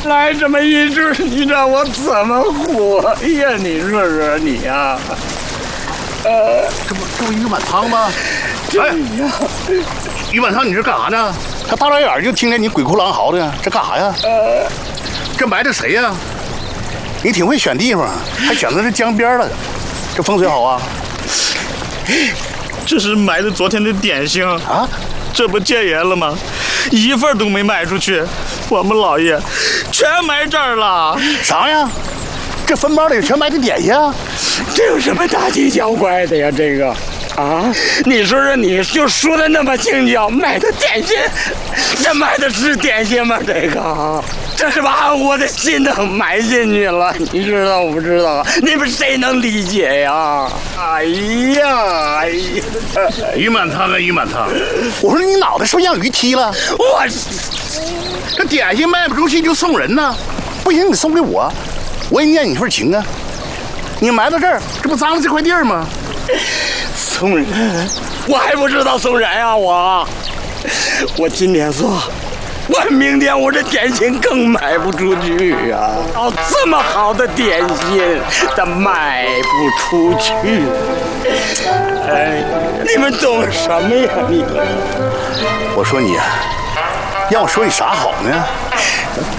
来这么一句，你让我怎么活呀？你说说你呀、 这不鱼满汤吗？哎，鱼满汤，你这干啥呢？他大老远就听见你鬼哭狼嚎的，这干啥呀？这埋的谁呀？你挺会选地方，还选择这江边了，这风水好啊。 这是埋的昨天的点心啊， 这不戒严了吗？一份都没卖出去，我们老爷全埋这儿了。 啥呀？这坟包里全埋的点心啊？ 这有什么大惊小怪的呀？这个啊，你说说，你就说的那么轻巧，买的点心，这买的是点心吗？这个，这是把我的心都埋进去了，你知道不知道？你们谁能理解呀？哎呀，哎呀， 鱼满汤啊，鱼满汤！我说你脑袋是不是让鱼踢了？ 我这点心卖不出去就送人呢，不行你送给我，我也念你份情啊。你埋到这儿，这不脏了这块地儿吗？ 送人，我还不知道送人啊！我今天说，我明天我这点心更卖不出去呀！哦，这么好的点心，它卖不出去。哎，你们懂什么呀？你们？ 我说你，让我说你啥好呢？